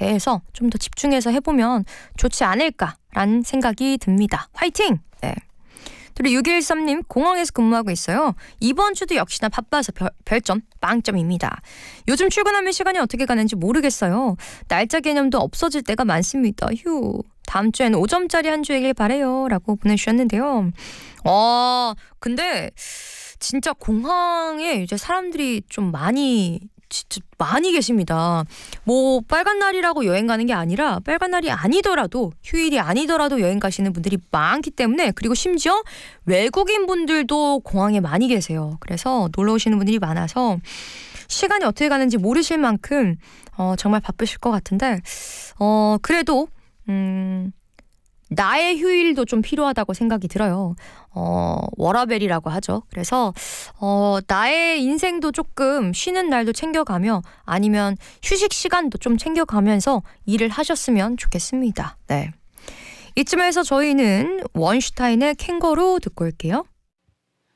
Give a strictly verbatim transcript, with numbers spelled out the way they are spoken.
대해서 좀 더 집중해서 해보면 좋지 않을까라는 생각이 듭니다. 화이팅! 네. 그리고 육일삼 님 공항에서 근무하고 있어요. 이번 주도 역시나 바빠서 별, 별점 빵점입니다. 요즘 출근하면 시간이 어떻게 가는지 모르겠어요. 날짜 개념도 없어질 때가 많습니다. 휴. 다음 주에는 오 점짜리 한 주이길 바래요 라고 보내주셨는데요. 아 근데 진짜 공항에 이제 사람들이 좀 많이 진짜 많이 계십니다. 뭐 빨간 날이라고 여행 가는 게 아니라 빨간 날이 아니더라도 휴일이 아니더라도 여행 가시는 분들이 많기 때문에, 그리고 심지어 외국인 분들도 공항에 많이 계세요. 그래서 놀러 오시는 분들이 많아서 시간이 어떻게 가는지 모르실 만큼 어, 정말 바쁘실 것 같은데 어, 그래도 음, 나의 휴일도 좀 필요하다고 생각이 들어요. 어, 워라벨이라고 하죠. 그래서 어, 나의 인생도 조금 쉬는 날도 챙겨가며 아니면 휴식 시간도 좀 챙겨가면서 일을 하셨으면 좋겠습니다. 네. 이쯤에서 저희는 원슈타인의 캥거루 듣고 올게요.